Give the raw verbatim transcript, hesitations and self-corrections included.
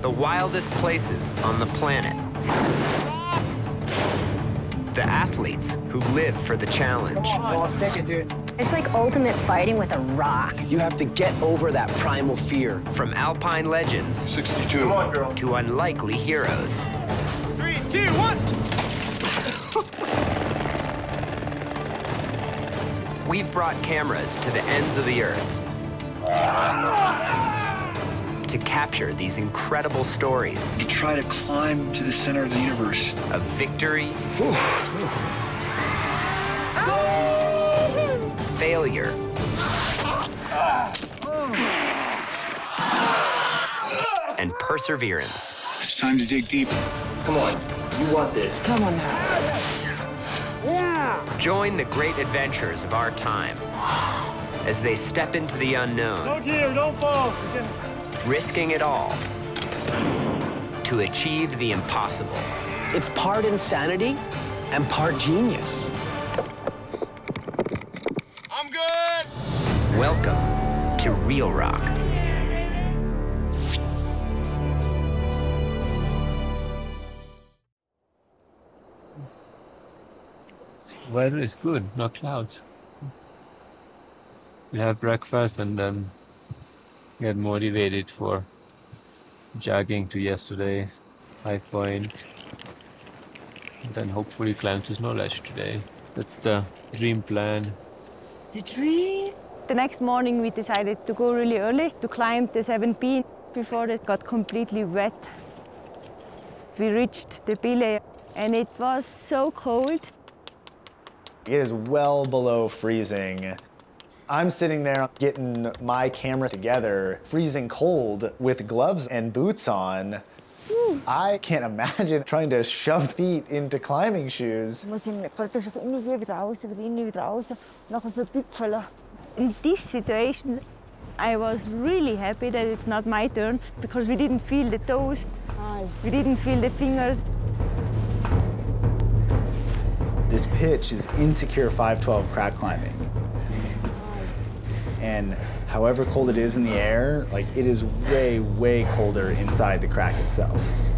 the wildest places on the planet. The athletes who live for the challenge. Come on, stick it, dude. It's like ultimate fighting with a rock. You have to get over that primal fear. From alpine legends sixty-two. Come on, girl. to unlikely heroes. Three, two, one. We've brought cameras to the ends of the earth to capture these incredible stories You try to climb to the center of the universe. of victory, failure, and perseverance. It's time to dig deep. Come on. You want this. Come on now. Join the great adventures of our time as they step into the unknown, Look here, don't fall. risking it all to achieve the impossible. It's part insanity and part genius. I'm good! Welcome to Real Rock. Weather is good, no clouds. We have breakfast and then get motivated for jogging to yesterday's high point. And then hopefully climb to Snow Ledge today. That's the dream plan. The tree. The next morning we decided to go really early to climb the seven B before it got completely wet. We reached the belay and it was so cold. It is well below freezing. I'm sitting there getting my camera together, freezing cold with gloves and boots on. Ooh. I can't imagine trying to shove feet into climbing shoes. In these situations, I was really happy that it's not my turn because we didn't feel the toes, we didn't feel the fingers. This pitch is Insecure five twelve crack climbing. And however cold it is in the air, like it is way, way colder inside the crack itself.